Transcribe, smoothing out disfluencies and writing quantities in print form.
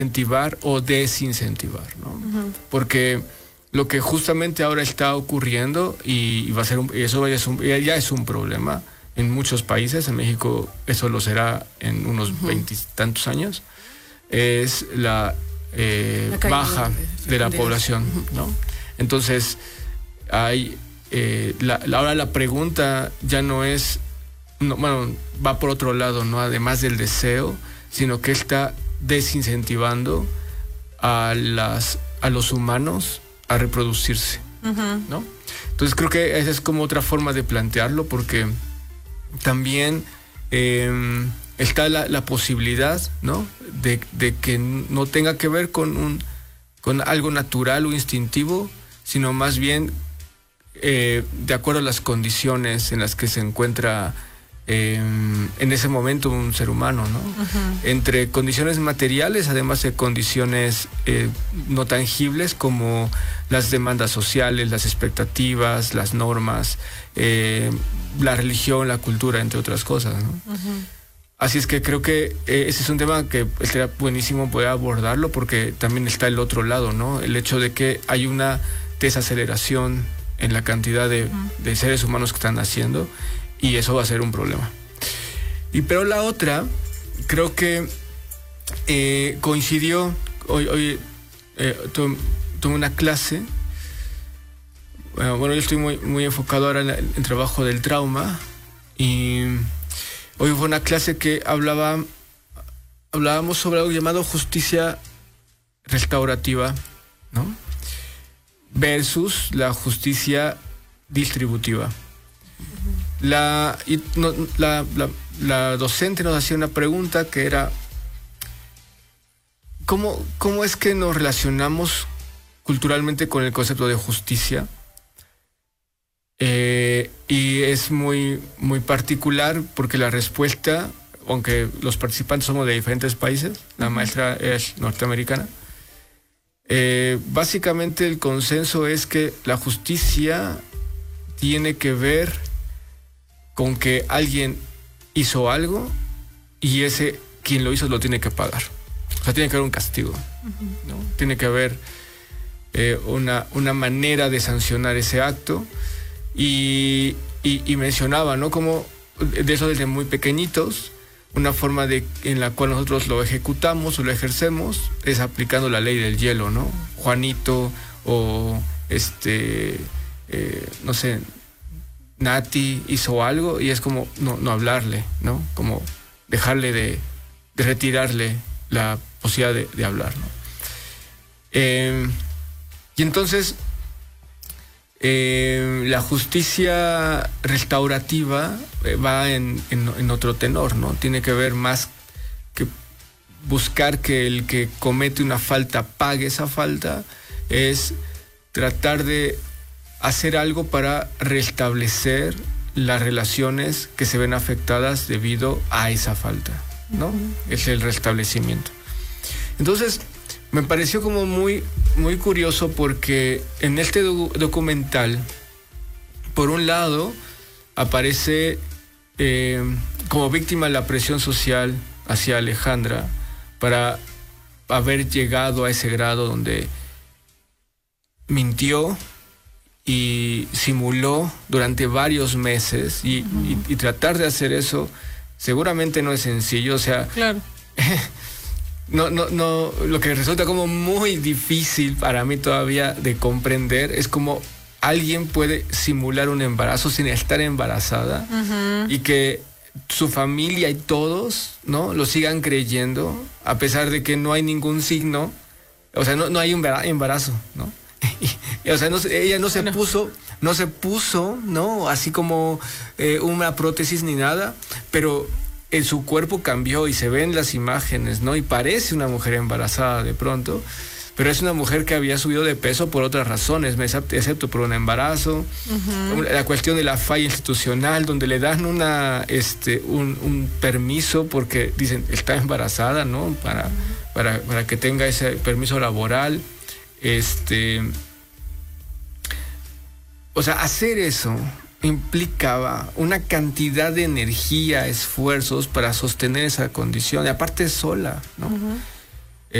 incentivar o desincentivar, ¿no? Porque lo que justamente ahora está ocurriendo y va a ser eso ya es un problema en muchos países, en México eso lo será en unos 20 y tantos años, es la baja de la población, ¿no? Entonces hay ahora la pregunta ya no es, va por otro lado, ¿no? Además del deseo, sino que está desincentivando a los humanos a reproducirse, ¿no? Entonces creo que esa es como otra forma de plantearlo, porque también está la posibilidad, ¿no? de que no tenga que ver con algo natural o instintivo, sino más bien de acuerdo a las condiciones en las que se encuentra en ese momento un ser humano, ¿no? Entre condiciones materiales, además de condiciones no tangibles como las demandas sociales, las expectativas, las normas, la religión, la cultura, entre otras cosas, ¿no? Así es que creo que ese es un tema que sería buenísimo poder abordarlo, porque también está el otro lado, ¿no? El hecho de que hay una desaceleración en la cantidad de seres humanos que están naciendo, y eso va a ser un problema. Pero la otra, creo que coincidió, hoy tomé una clase, yo estoy muy enfocado ahora en el trabajo del trauma, y hoy fue una clase que hablábamos sobre algo llamado justicia restaurativa, ¿no? Versus la justicia distributiva. La docente nos hacía una pregunta que era: ¿cómo es que nos relacionamos culturalmente con el concepto de justicia? Y es muy particular, porque la respuesta, aunque los participantes somos de diferentes países, la maestra es norteamericana, básicamente el consenso es que la justicia tiene que ver con que alguien hizo algo y quien lo hizo lo tiene que pagar. O sea, tiene que haber un castigo, ¿no? Tiene que haber una manera de sancionar ese acto, y mencionaba, ¿no? Como de eso desde muy pequeñitos, una forma en la cual nosotros lo ejecutamos o lo ejercemos es aplicando la ley del hielo, ¿no? Juanito o no sé, Nati hizo algo y es como no hablarle, ¿no? Como dejarle de retirarle la posibilidad de hablar, ¿no? Y entonces la justicia restaurativa va en otro tenor, ¿no? Tiene que ver más que buscar que el que comete una falta pague esa falta, es tratar de hacer algo para restablecer las relaciones que se ven afectadas debido a esa falta, ¿no? Es el restablecimiento. Entonces, me pareció como muy curioso, porque en este documental, por un lado, aparece como víctima la presión social hacia Alejandra para haber llegado a ese grado donde mintió y simuló durante varios meses, y tratar de hacer eso seguramente no es sencillo, o sea, claro. No, lo que resulta como muy difícil para mí todavía de comprender es cómo alguien puede simular un embarazo sin estar embarazada, y que su familia y todos, ¿no?, lo sigan creyendo a pesar de que no hay ningún signo, o sea, no hay un embarazo, ¿no? O sea, ella no se puso, ¿no?, así como una prótesis ni nada, pero en su cuerpo cambió y se ven las imágenes, ¿no? Y parece una mujer embarazada de pronto, pero es una mujer que había subido de peso por otras razones, excepto por un embarazo. La cuestión de la falla institucional, donde le dan un permiso porque dicen está embarazada, ¿no? Para que tenga ese permiso laboral. O sea, hacer eso implicaba una cantidad de energía, esfuerzos para sostener esa condición, y aparte sola, ¿no?